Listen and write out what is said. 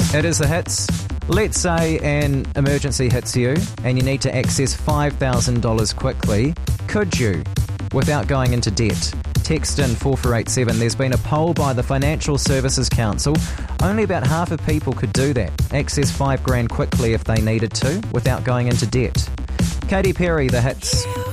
It is the hits. Let's say an emergency hits you and you need to access $5,000 quickly. Could you, without going into debt? Text in 4487. There's been a poll by the Financial Services Council. Only about half of people could do that. Access $5,000 quickly if they needed to, without going into debt. Katy Perry, the hits.